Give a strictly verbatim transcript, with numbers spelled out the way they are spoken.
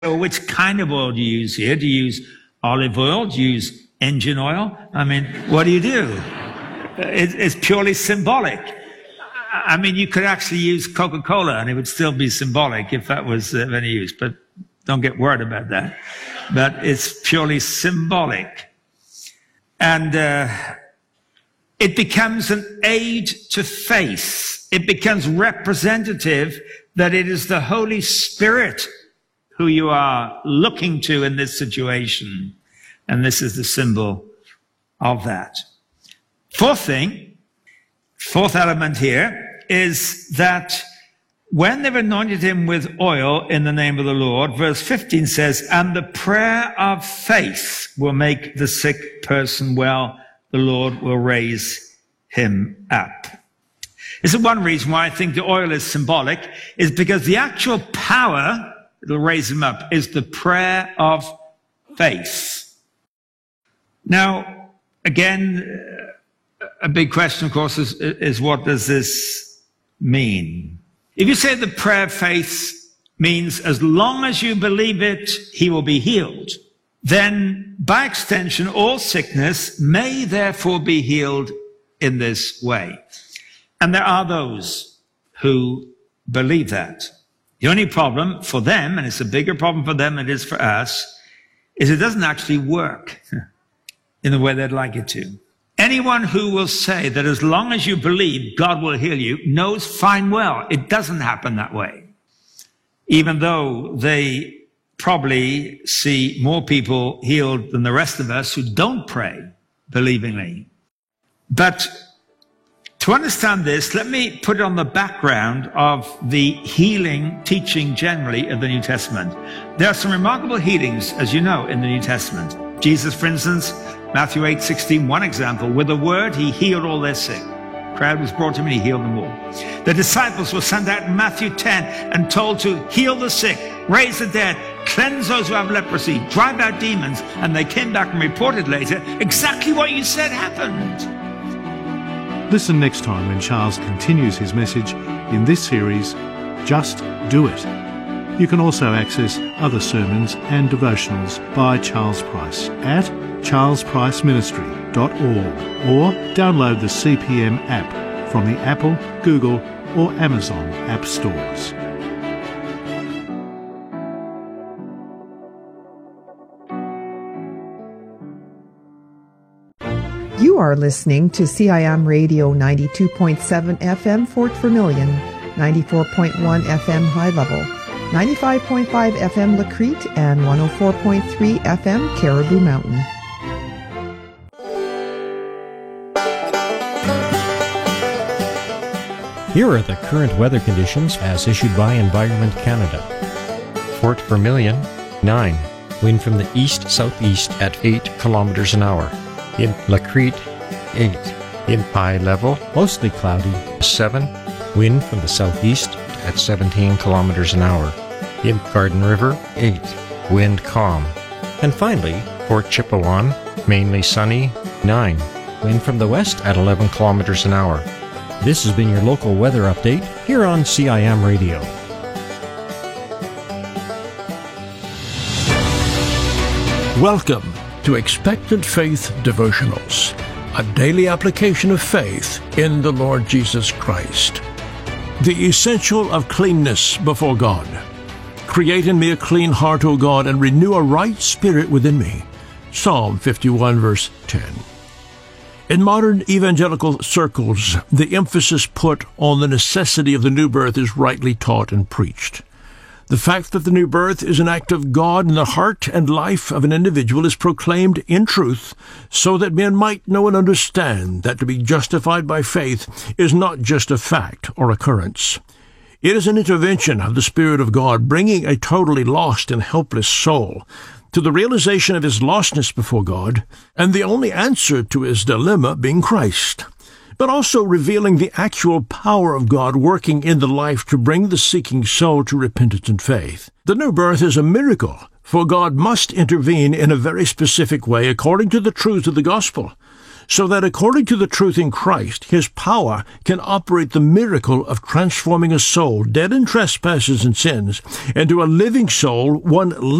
So which kind of oil do you use here? Do you use olive oil? Do you use engine oil? I mean, what do you do? It, it's purely symbolic. I mean, you could actually use Coca-Cola and it would still be symbolic if that was of any use, but don't get worried about that. But it's purely symbolic. And uh, it becomes an aid to faith. It becomes representative that it is the Holy Spirit who you are looking to in this situation. And this is the symbol of that. Fourth thing, fourth element here is that when they've anointed him with oil in the name of the Lord, verse fifteen says, and the prayer of faith will make the sick person well. The Lord will raise him up. This is one reason why I think the oil is symbolic, is because the actual power that'll raise him up is the prayer of faith. Now, again, a big question, of course, is, is what does this mean? If you say the prayer of faith means as long as you believe it, he will be healed, then by extension, all sickness may therefore be healed in this way. And there are those who believe that. The only problem for them, and it's a bigger problem for them than it is for us, is it doesn't actually work in the way they'd like it to. Anyone who will say that as long as you believe God will heal you knows fine well it doesn't happen that way, even though they probably see more people healed than the rest of us who don't pray believingly. But to understand this, let me put it on the background of the healing teaching generally of the New Testament. There are some remarkable healings, as you know, in the New Testament. Jesus, for instance, Matthew eight sixteen, one example, with a word, he healed all their sick. A crowd was brought to him and he healed them all. The disciples were sent out in Matthew ten and told to heal the sick, raise the dead, cleanse those who have leprosy, drive out demons, and they came back and reported later exactly what you said happened. Listen next time when Charles continues his message in this series, Just Do It. You can also access other sermons and devotionals by Charles Price at charles price ministry dot org or download the C P M app from the Apple, Google or Amazon app stores. You are listening to C I M Radio ninety-two point seven F M Fort Vermilion, ninety-four point one F M High Level, ninety-five point five F M La Crete, and one oh four point three F M Caribou Mountain. Here are the current weather conditions as issued by Environment Canada. Fort Vermilion, nine. Wind from the east-southeast at eight kilometers an hour. In La Crete, eight. In high level, mostly cloudy, seven. Wind from the southeast at seventeen kilometers an hour. In Garden River, eight. Wind calm. And finally, Fort Chipewyan, mainly sunny, nine. Wind from the west at eleven kilometers an hour. This has been your local weather update here on C I M Radio. Welcome to Expectant Faith Devotionals, a daily application of faith in the Lord Jesus Christ. The essential of cleanness before God. Create in me a clean heart, O God, and renew a right spirit within me. Psalm fifty-one, verse ten. In modern evangelical circles, the emphasis put on the necessity of the new birth is rightly taught and preached. The fact that the new birth is an act of God in the heart and life of an individual is proclaimed in truth, so that men might know and understand that to be justified by faith is not just a fact or occurrence. It is an intervention of the Spirit of God, bringing a totally lost and helpless soul to the realization of his lostness before God, and the only answer to his dilemma being Christ, but also revealing the actual power of God working in the life to bring the seeking soul to repentance and faith. The new birth is a miracle, for God must intervene in a very specific way according to the truths of the gospel. so that according to the truth in Christ, his power can operate the miracle of transforming a soul dead in trespasses and sins into a living soul, one